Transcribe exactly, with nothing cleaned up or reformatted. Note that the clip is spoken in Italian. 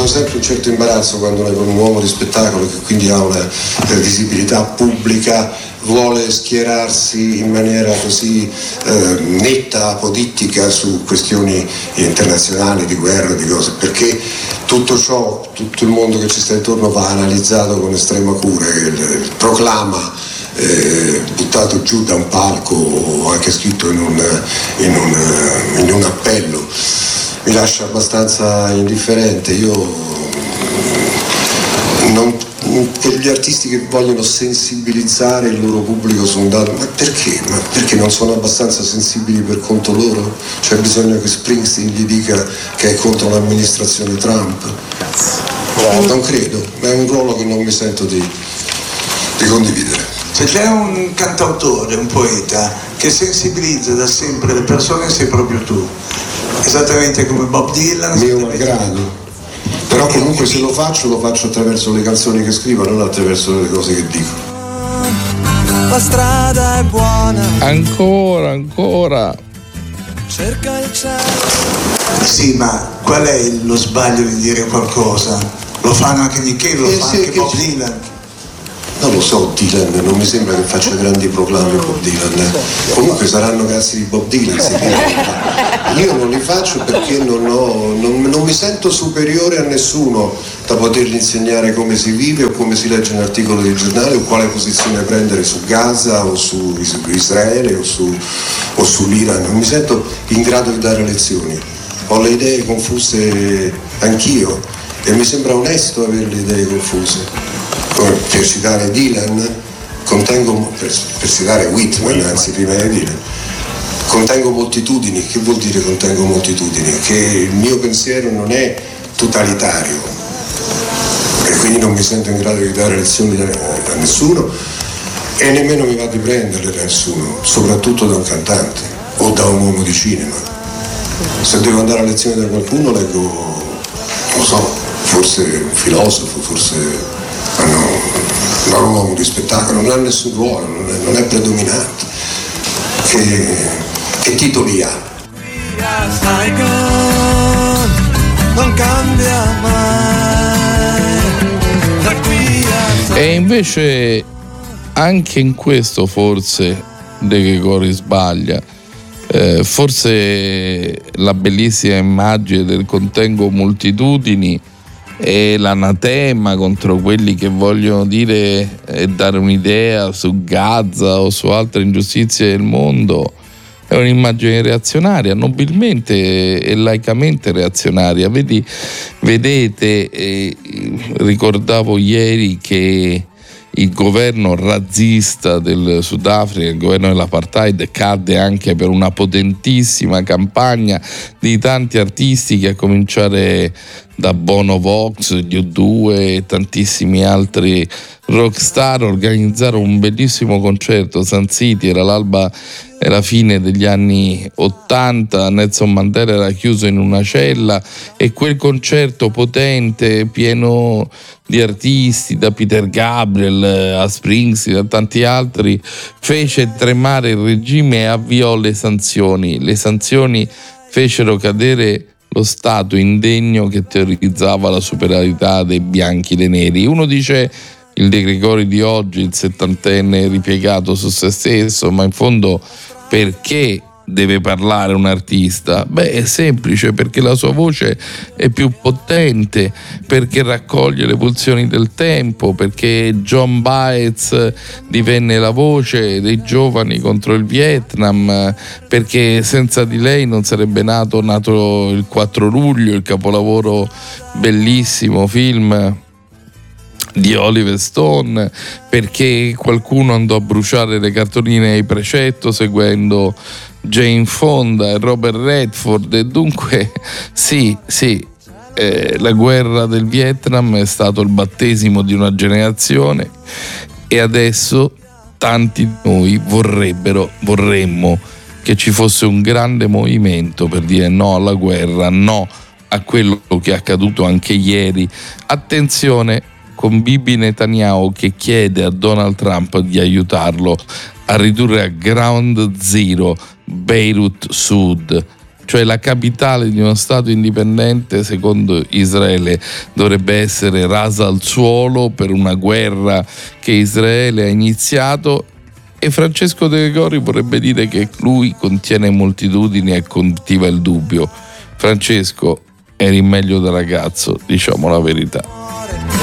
provo sempre un certo imbarazzo quando un uomo di spettacolo, che quindi ha una visibilità pubblica, vuole schierarsi in maniera così eh, netta, apodittica su questioni internazionali, di guerra, di cose, perché tutto ciò, tutto il mondo che ci sta intorno va analizzato con estrema cura. Il, il proclama eh, buttato giù da un palco o anche scritto in un, in un, in un appello mi lascia abbastanza indifferente. Io non, per gli artisti che vogliono sensibilizzare il loro pubblico su un dato, ma perché? Ma perché non sono abbastanza sensibili per conto loro? C'è bisogno che Springsteen gli dica che è contro l'amministrazione Trump? Non credo, è un ruolo che non mi sento di, di condividere. Se c'è un cantautore, un poeta che sensibilizza da sempre le persone, sei proprio tu, esattamente come Bob Dylan. Mio malgrado. Però comunque se lo faccio, lo faccio attraverso le canzoni che scrivo, non attraverso le cose che dico. La strada è buona. Ancora, ancora. Cerca il cielo. Sì, ma qual è lo sbaglio di dire qualcosa? Lo fanno anche Michele, lo eh, fa sì, anche Bob c- Dylan. Non lo so, Dylan, non mi sembra che faccia grandi proclami Bob Dylan. Comunque saranno cazzi di Bob Dylan, si io non li faccio perché non, ho, non, non mi sento superiore a nessuno da potergli insegnare come si vive o come si legge un articolo di giornale o quale posizione prendere su Gaza o su Israele o, su, o sull'Iran. Non mi sento in grado di dare lezioni. Ho le idee confuse anch'io e mi sembra onesto avere le idee confuse. Per citare Dylan, contengo, per, per citare Whitman, anzi prima di Dylan, contengo moltitudini. Che vuol dire contengo moltitudini? Che il mio pensiero non è totalitario e quindi non mi sento in grado di dare lezioni a, a nessuno e nemmeno mi va di prenderle da nessuno, soprattutto da un cantante o da un uomo di cinema. Se devo andare a lezione da qualcuno leggo, non lo so, forse un filosofo, forse ma no, non un uomo di spettacolo, non ha nessun ruolo, non è, non è predominante. Che, che titoli ha? Non cambia mai. E invece anche in questo forse De Gregori sbaglia. Eh, forse la bellissima immagine del contengo moltitudini e l'anatema contro quelli che vogliono dire e dare un'idea su Gaza o su altre ingiustizie del mondo è un'immagine reazionaria, nobilmente e laicamente reazionaria. Vedi, vedete, eh, ricordavo ieri che il governo razzista del Sudafrica, il governo dell'apartheid, cadde anche per una potentissima campagna di tanti artisti, che a cominciare da Bono Vox, gli U due e tantissimi altri rockstar organizzarono un bellissimo concerto. Sun City, era l'alba e la fine degli anni ottanta, Nelson Mandela era chiuso in una cella e quel concerto potente, pieno di artisti, da Peter Gabriel a Springsteen, a tanti altri, fece tremare il regime e avviò le sanzioni. Le sanzioni fecero cadere lo Stato indegno che teorizzava la superiorità dei bianchi dei neri. Uno dice il De Gregori di oggi, il settantenne ripiegato su se stesso, ma in fondo perché deve parlare un artista? Beh, è semplice, perché la sua voce è più potente, perché raccoglie le pulsioni del tempo, perché John Baez divenne la voce dei giovani contro il Vietnam, perché senza di lei non sarebbe nato nato il quattro luglio, il capolavoro bellissimo film di Oliver Stone, perché qualcuno andò a bruciare le cartoline ai Precetto seguendo Jane Fonda e Robert Redford. E dunque sì, sì, eh, la guerra del Vietnam è stato il battesimo di una generazione e adesso tanti di noi vorrebbero, vorremmo che ci fosse un grande movimento per dire no alla guerra, no a quello che è accaduto anche ieri. Attenzione, con Bibi Netanyahu che chiede a Donald Trump di aiutarlo a ridurre a ground zero Beirut Sud. cioè la capitale di uno Stato indipendente, secondo Israele dovrebbe essere rasa al suolo per una guerra che Israele ha iniziato, e Francesco De Gregori vorrebbe dire che lui contiene moltitudini e coltiva il dubbio. Francesco, eri meglio da ragazzo, diciamo la verità.